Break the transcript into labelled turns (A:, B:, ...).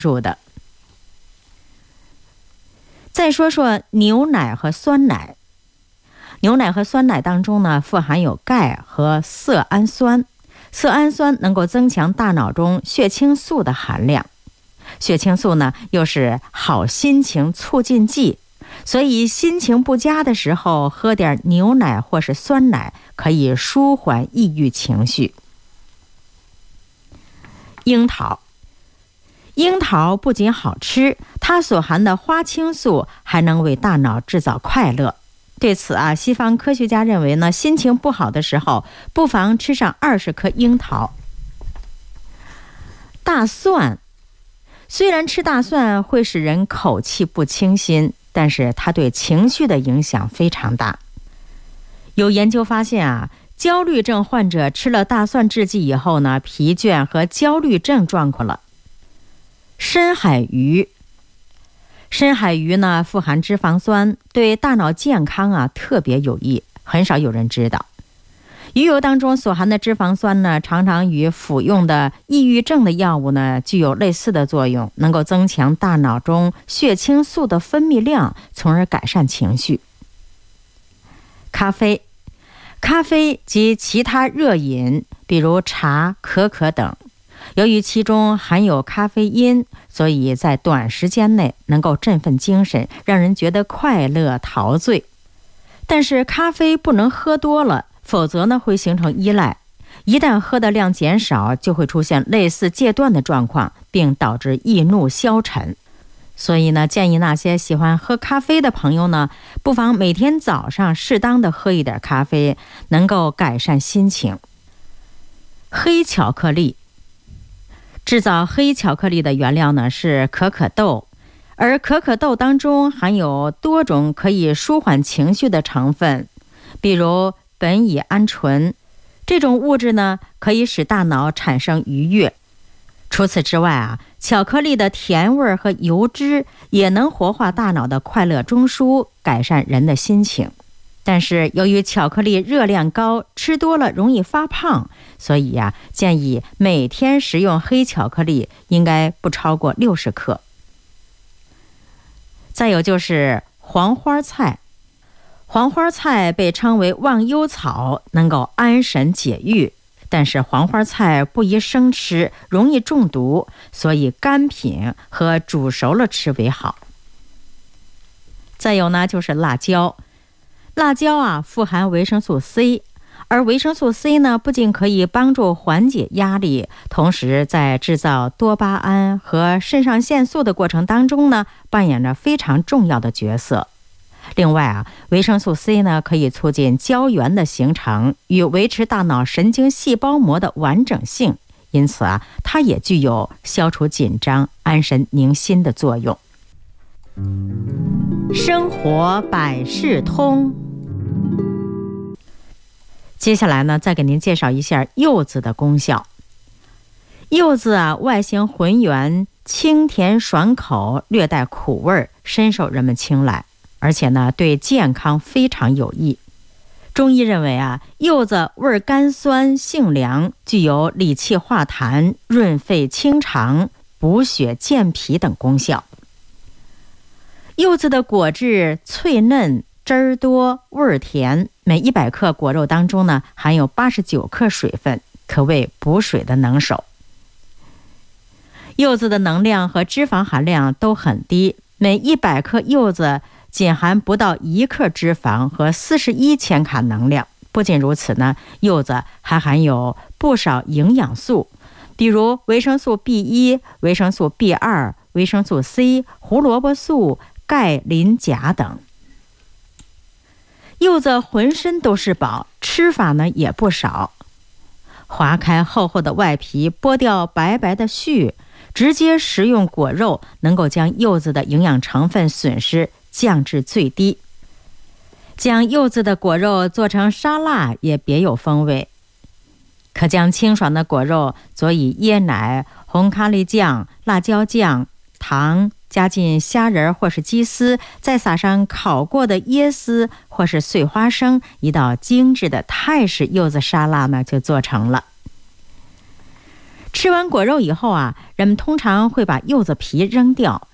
A: 助的。再说说牛奶和酸奶。牛奶和酸奶当中呢，富含有钙和色氨酸。色氨酸能够增强大脑中血清素的含量。血清素呢，又是好心情促进剂，所以心情不佳的时候，喝点牛奶或是酸奶，可以舒缓抑郁情绪。樱桃。樱桃不仅好吃，它所含的花青素还能为大脑制造快乐。对此啊，西方科学家认为呢，心情不好的时候，不妨吃上20颗樱桃。大蒜。虽然吃大蒜会使人口气不清新，但是它对情绪的影响非常大。有研究发现啊，焦虑症患者吃了大蒜制剂以后呢，疲倦和焦虑症状况了。深海鱼。深海鱼呢，富含脂肪酸，对大脑健康啊特别有益，很少有人知道。鱼油当中所含的脂肪酸呢，常常与服用的抑郁症的药物呢具有类似的作用，能够增强大脑中血清素的分泌量，从而改善情绪。咖啡。咖啡及其他热饮，比如茶、可可等，由于其中含有咖啡因，所以在短时间内能够振奋精神，让人觉得快乐陶醉。但是咖啡不能喝多了，否则呢会形成依赖。一旦喝的量减少，就会出现类似戒断的状况，并导致易怒消沉。所以呢，建议那些喜欢喝咖啡的朋友呢，不妨每天早上适当的喝一点咖啡，能够改善心情。黑巧克力。制造黑巧克力的原料呢是可可豆，而可可豆当中含有多种可以舒缓情绪的成分，比如苯乙胺醇。这种物质呢可以使大脑产生愉悦。除此之外啊，巧克力的甜味和油脂也能活化大脑的快乐中枢，改善人的心情。但是由于巧克力热量高，吃多了容易发胖，所以呀，建议每天食用黑巧克力应该不超过60克。再有就是黄花菜。黄花菜被称为忘忧草，能够安神解郁，但是黄花菜不宜生吃，容易中毒，所以干品和煮熟了吃为好。再有呢就是辣椒。辣椒啊，富含维生素 C， 而维生素 C 呢，不仅可以帮助缓解压力，同时在制造多巴胺和肾上腺素的过程当中呢，扮演着非常重要的角色。另外啊，维生素 C 呢，可以促进胶原的形成与维持大脑神经细胞膜的完整性，因此啊，它也具有消除紧张、安神宁心的作用。生活百事通。接下来呢，再给您介绍一下柚子的功效。柚子啊，外形浑圆，清甜爽口，略带苦味，深受人们青睐，而且呢，对健康非常有益。中医认为啊，柚子味甘酸，性凉，具有理气化痰、润肺清肠、补血健脾等功效。柚子的果质脆嫩，汁儿多，味儿甜，每100克果肉当中呢，含有89克水分，可谓补水的能手。柚子的能量和脂肪含量都很低，每100克柚子仅含不到1克脂肪和41千卡能量。不仅如此呢，柚子还含有不少营养素，比如维生素 B1、维生素 B2、维生素 C、胡萝卜素、钙、磷、钾等。柚子浑身都是宝，吃法呢也不少。划开厚厚的外皮，剥掉白白的絮，直接食用果肉，能够将柚子的营养成分损失降至最低。将柚子的果肉做成沙拉也别有风味。可将清爽的果肉佐以椰奶、红咖喱酱、辣椒酱、糖，加进虾仁或是鸡丝，再撒上烤过的椰丝或是碎花生，一道精致的泰式柚子沙拉呢就做成了。 吃完果肉以后啊，人们通常会把柚子皮扔掉，